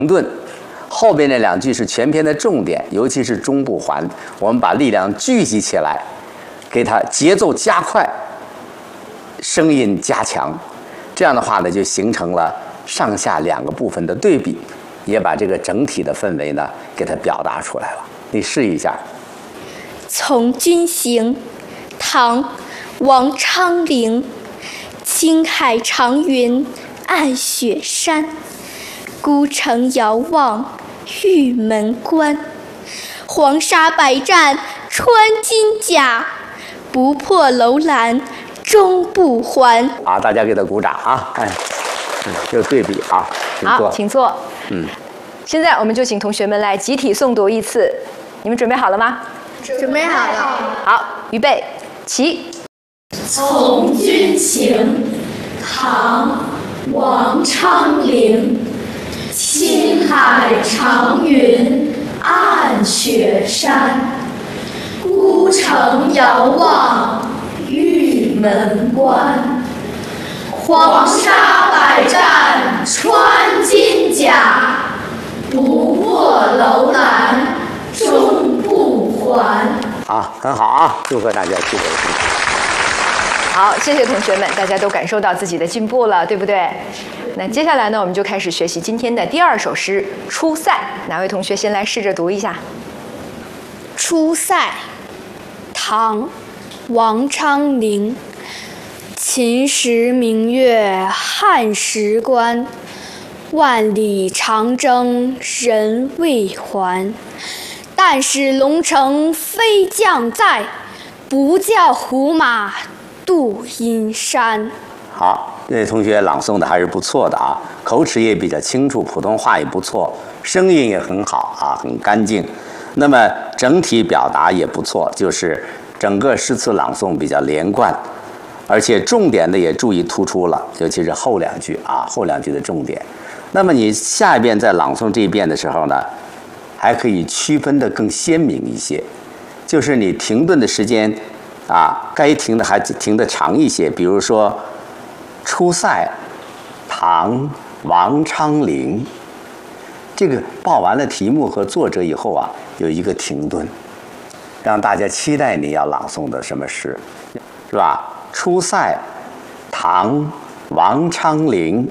停顿。后边那两句是全篇的重点，尤其是中部环，我们把力量聚集起来，给它节奏加快，声音加强，这样的话呢，就形成了上下两个部分的对比，也把这个整体的氛围呢给它表达出来了。你试一下。 从军行，唐·王昌龄。青海长云暗雪山，孤城遥望玉门关。黄沙百战穿金甲，不破楼兰终不还。 啊，大家给他鼓掌啊！哎，这个对比啊， 好，请坐。现在我们就请同学们来集体诵读一次，你们准备好了吗？ 准备好了。 好，预备，起。 从军行，唐·王昌龄。青海长云暗雪山，孤城遥望玉门关。黄沙百战穿金甲，不破楼兰终不还。 好，很好啊！祝贺大家取得成绩。 好，谢谢同学们，大家都感受到自己的进步了，对不对？那接下来呢，我们就开始学习今天的第二首诗《出塞》。哪位同学先来试着读一下？ 出塞，唐·王昌龄。秦时明月汉时关，万里长征人未还。但使龙城飞将在，不教胡马度阴山。 好，这位同学朗诵的还是不错的啊，口齿也比较清楚，普通话也不错，声音也很好啊，很干净。那么整体表达也不错，就是整个诗词朗诵比较连贯，而且重点的也注意突出了，尤其是后两句啊，后两句的重点。那么你下一遍在朗诵这一遍的时候呢，还可以区分的更鲜明一些，就是你停顿的时间啊，该停的还停得长一些，比如说出塞，唐·王昌龄。这个报完了题目和作者以后啊，有一个停顿，让大家期待你要朗诵的什么诗，是吧？出塞，唐·王昌龄。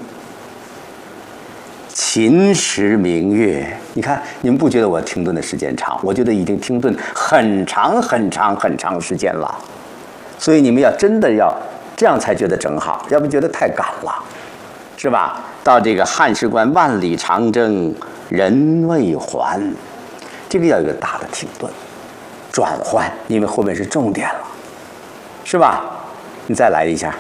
秦时明月，你看，你们不觉得我停顿的时间长？我觉得已经停顿很长很长很长时间了，所以你们要真的要这样才觉得正好，要不觉得太赶了，是吧？到这个汉时关，万里长征人未还，这个要有一个大的停顿转换，因为后面是重点了，是吧？你再来一下，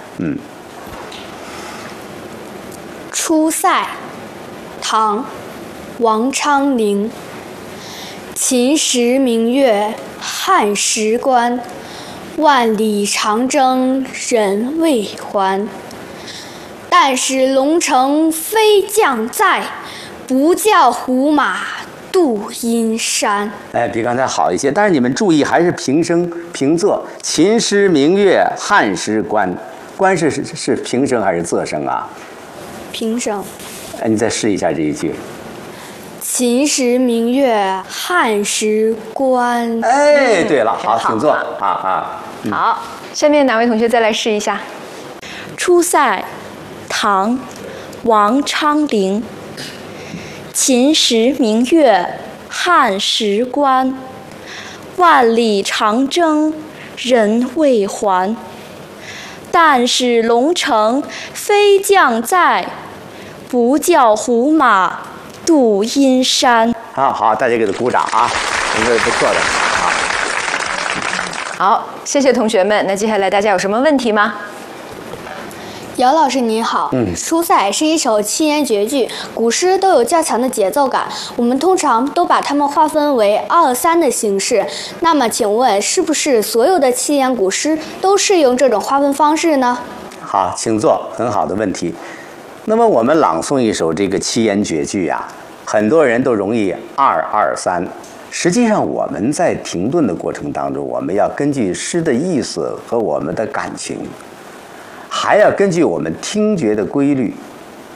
出塞，唐·王昌龄。秦时明月汉时关，万里长征人未还。但使龙城飞将在，不教胡马度阴山。 哎，比刚才好一些，但是你们注意，还是平声平仄。秦时明月汉时关，关是平声还是仄声啊？ 平声。 哎，你再试一下这一句。 秦时明月汉时关。 哎，对了，好，请坐好，下面哪位同学再来试一下？ 出塞，唐·王昌龄。秦时明月汉时关，万里长征人未还。但使龙城飞将在，不教胡马度阴山。 好，大家给他鼓掌啊，这个不错的啊。 好，谢谢同学们。那接下来大家有什么问题吗？ 姚老师您好，出塞是一首七言绝句，古诗都有较强的节奏感，我们通常都把它们划分为2-3的形式。那么请问，是不是所有的七言古诗都适用这种划分方式呢？ 好，请坐，很好的问题。那么我们朗诵一首这个七言绝句啊，很多人都容易2-2-3。实际上我们在停顿的过程当中，我们要根据诗的意思和我们的感情，还要根据我们听觉的规律，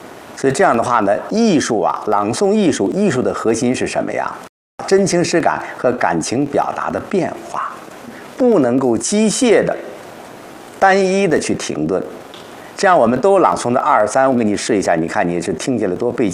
所以这样的话呢，艺术啊，朗诵艺术的核心是什么呀？真情实感和感情表达的变化，不能够机械的、单一的去停顿。这样我们都朗诵的2、3，我给你试一下，你看你是听起来多费劲。